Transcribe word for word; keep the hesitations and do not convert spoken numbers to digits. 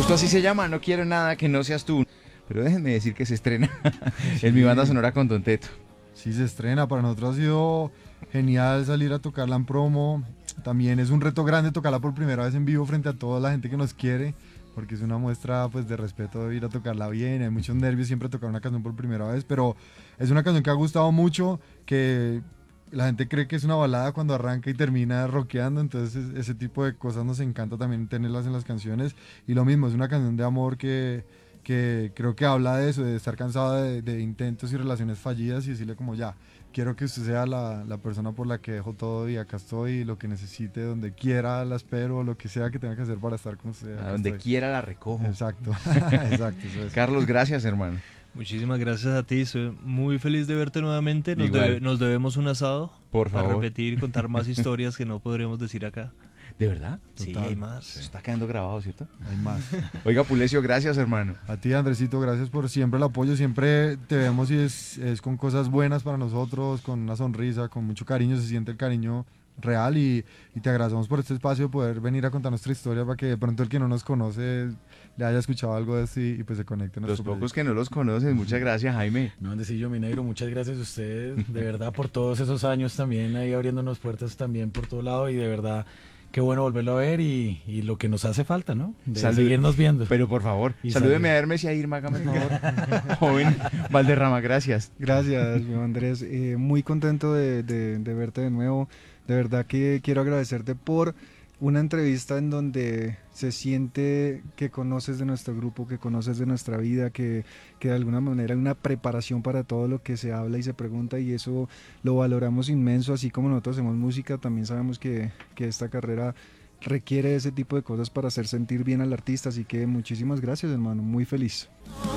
Esto así se llama, No quiero nada que no seas tú. Pero déjenme decir que se estrena en mi banda sonora con Don Teto. Sí, se estrena. Para nosotros ha sido genial salir a tocarla en promo. También es un reto grande tocarla por primera vez en vivo frente a toda la gente que nos quiere, porque es una muestra pues de respeto de ir a tocarla bien. Hay muchos nervios siempre tocar una canción por primera vez, pero es una canción que ha gustado mucho, que la gente cree que es una balada cuando arranca y termina rockeando, entonces ese tipo de cosas nos encanta también tenerlas en las canciones. Y lo mismo, es una canción de amor que, que creo que habla de eso, de estar cansado de, de intentos y relaciones fallidas y decirle como ya, quiero que usted sea la, la persona por la que dejo todo y acá estoy, y lo que necesite, donde quiera la espero, lo que sea que tenga que hacer para estar con usted. A donde estoy. quiera la recojo. Exacto, exacto. Eso es. Carlos, gracias, hermano. Muchísimas gracias a ti, estoy muy feliz de verte nuevamente. Nos, debe, nos debemos un asado. Por favor. Para repetir y contar más historias que no podremos decir acá. ¿De verdad? Sí, Total. hay más. Se está quedando grabado, ¿cierto? Hay más. Oiga, Pulecio, gracias, hermano. A ti, Andresito, gracias por siempre el apoyo. Siempre te vemos y es, es con cosas buenas para nosotros, con una sonrisa, con mucho cariño. Se siente el cariño real y, y te agradecemos por este espacio de poder venir a contar nuestra historia para que de pronto el que no nos conoce le haya escuchado algo de esto y, y pues se conecte. Los pocos que no los conocen, muchas gracias, Jaime. No, Andresillo, mi negro, muchas gracias a ustedes, de verdad, por todos esos años también, ahí abriéndonos puertas también por todo lado, y de verdad, qué bueno volverlo a ver y, y lo que nos hace falta, ¿no? De Salud. seguirnos viendo. Pero por favor, Y salúdeme salud. a Hermes y a Irma, hágame el favor. Joven Valderrama, gracias. Gracias, mi Andrés. Eh, muy contento de, de, de verte de nuevo. De verdad que quiero agradecerte por una entrevista en donde se siente que conoces de nuestro grupo, que conoces de nuestra vida, que, que de alguna manera hay una preparación para todo lo que se habla y se pregunta, y eso lo valoramos inmenso. Así como nosotros hacemos música, también sabemos que, que esta carrera requiere ese tipo de cosas para hacer sentir bien al artista, así que muchísimas gracias, hermano, muy feliz.